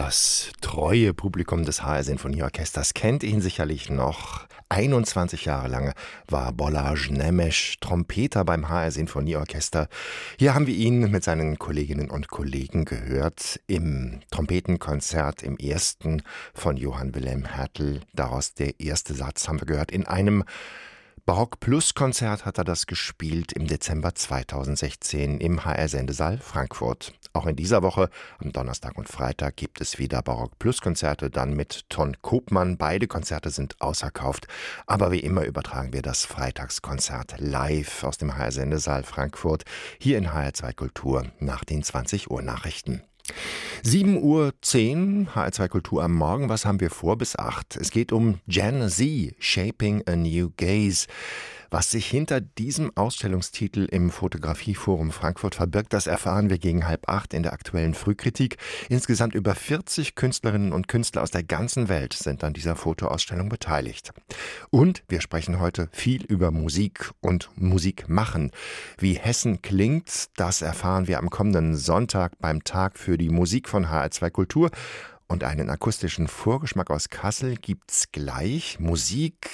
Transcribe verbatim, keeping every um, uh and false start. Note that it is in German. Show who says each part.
Speaker 1: Das treue Publikum des H R Sinfonieorchesters kennt ihn sicherlich noch. einundzwanzig Jahre lang war Balázs Nemes Trompeter beim H R Sinfonieorchester. Hier haben wir ihn mit seinen Kolleginnen und Kollegen gehört im Trompetenkonzert im ersten von Johann Wilhelm Hertel. Daraus der erste Satz haben wir gehört. In einem Barock-Plus-Konzert hat er das gespielt im Dezember zweitausendsechzehn im H R-Sendesaal Frankfurt. Auch in dieser Woche, am Donnerstag und Freitag, gibt es wieder Barock-Plus-Konzerte, dann mit Ton Koopman. Beide Konzerte sind ausverkauft, aber wie immer übertragen wir das Freitagskonzert live aus dem H R-Sendesaal Frankfurt, hier in H R zwei Kultur nach den zwanzig Uhr Nachrichten. sieben Uhr zehn, H R zwei Kultur am Morgen. Was haben wir vor bis acht? Es geht um Gen Z, Shaping a New Gaze. Was sich hinter diesem Ausstellungstitel im Fotografieforum Frankfurt verbirgt, das erfahren wir gegen halb acht in der aktuellen Frühkritik. Insgesamt über vierzig Künstlerinnen und Künstler aus der ganzen Welt sind an dieser Fotoausstellung beteiligt. Und wir sprechen heute viel über Musik und Musik machen. Wie Hessen klingt, das erfahren wir am kommenden Sonntag beim Tag für die Musik von H R zwei Kultur. Und einen akustischen Vorgeschmack aus Kassel gibt's gleich. Musik